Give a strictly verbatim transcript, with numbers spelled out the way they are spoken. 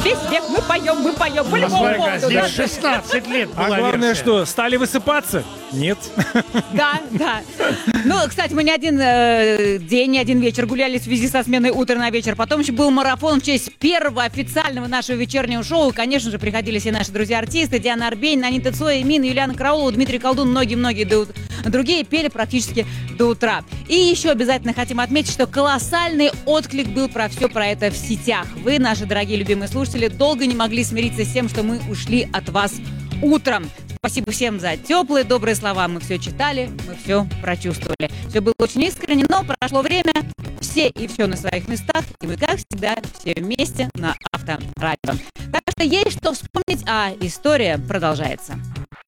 весь век мы поем, мы поем. По любому поводу. Здесь шестнадцать лет была А главное, версия. что, стали высыпаться? Нет. Да, да. Ну, кстати, мы не один э, день, не один вечер гуляли в связи со сменой утра на вечер. Потом еще был марафон в честь первого официального нашего вечернего шоу. Конечно же, приходили все наши друзья-артисты. Диана Арбенина, Анита Цоя, Мина, Юлиана Караулова, Дмитрий Колдун, многие-многие до... другие пели практически до утра. И еще обязательно хотим отметить, что колоссальный отклик был про все про это в сетях. Вы, наши дорогие любимые слушатели, долго не могли смириться с тем, что мы ушли от вас утром. Спасибо всем за теплые, добрые слова. Мы все читали, мы все прочувствовали. Все было очень искренне, но прошло время. Все и все на своих местах. И мы, как всегда, все вместе на Авторадио. Так что есть что вспомнить, а история продолжается.